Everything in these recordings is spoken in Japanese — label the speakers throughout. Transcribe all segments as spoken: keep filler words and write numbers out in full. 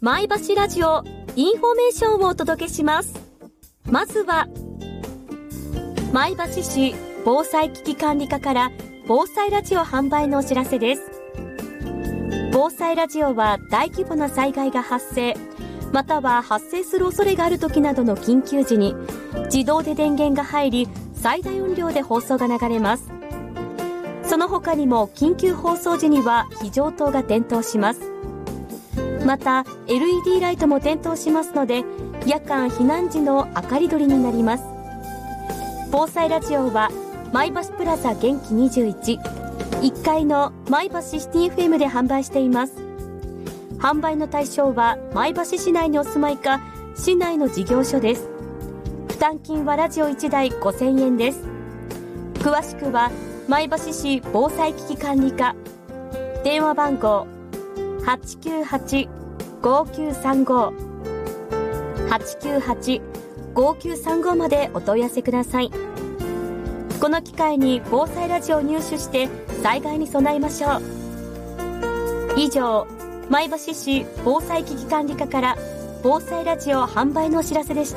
Speaker 1: 前橋ラジオインフォメーションをお届けします。まずは前橋市防災危機管理課から防災ラジオ販売のお知らせです。防災ラジオは大規模な災害が発生または発生する恐れがある時などの緊急時に自動で電源が入り最大音量で放送が流れます。その他にも緊急放送時には非常灯が点灯します。また エルイーディー ライトも点灯しますので夜間避難時の明かり取りになります。防災ラジオは前橋プラザ元気にじゅういち いっかいの前橋シティ エフエム で販売しています。販売の対象は前橋市内にお住まいか市内の事業所です。負担金はラジオいちだいごせんえんです。詳しくは前橋市防災危機管理課電話番号 はちきゅうはち ごきゅうさんご はちきゅうはち ごきゅうさんご までお問い合わせください。この機会に防災ラジオを入手して災害に備えましょう。以上前橋市防災危機管理課から防災ラジオ販売のお知らせでした。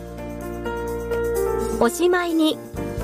Speaker 1: おしまいに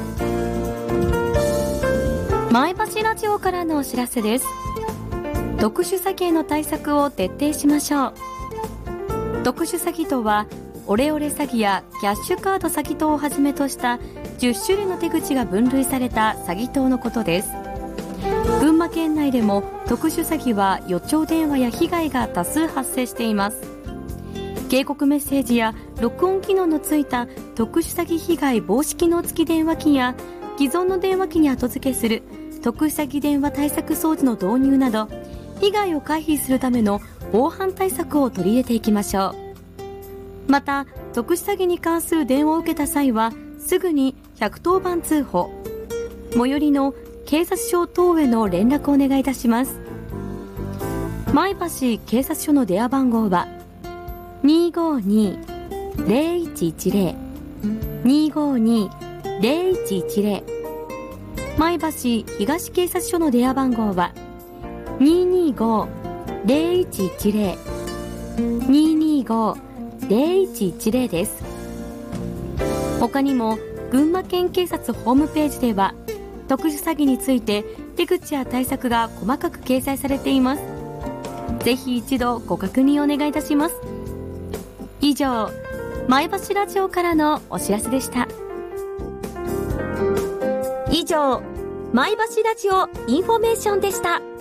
Speaker 1: 前橋ラジオからのお知らせです。特殊詐欺への対策を徹底しましょう。特殊詐欺とはオレオレ詐欺やキャッシュカード詐欺等をはじめとしたじゅっしゅるいの手口が分類された詐欺等のことです。群馬県内でも特殊詐欺は予兆電話や被害が多数発生しています。警告メッセージや録音機能のついた特殊詐欺被害防止機能付き電話機や既存の電話機に後付けする特殊詐欺電話対策装置の導入など被害を回避するための防犯対策を取り入れていきましょう。また特殊詐欺に関する電話を受けた際はすぐにひゃくとおばん通報、最寄りの警察署等への連絡をお願いいたします。前橋警察署の電話番号は にーごーにー ぜろいちいちぜろ にーごーにー ぜろいちいちぜろ、前橋東警察署の電話番号は にーにーごー ぜろいちいちぜろ にーにーごー ぜろいちいちぜろ です。他にも群馬県警察ホームページでは特殊詐欺について手口や対策が細かく掲載されています。ぜひ一度ご確認お願いいたします。以上前橋ラジオからのお知らせでした。以上前橋ラジオインフォメーションでした。